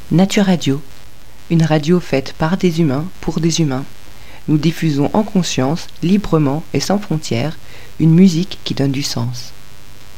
Nature Radio, une radio faite par des humains pour des humains. Nous diffusons en conscience, librement et sans frontières, une musique qui donne du sens.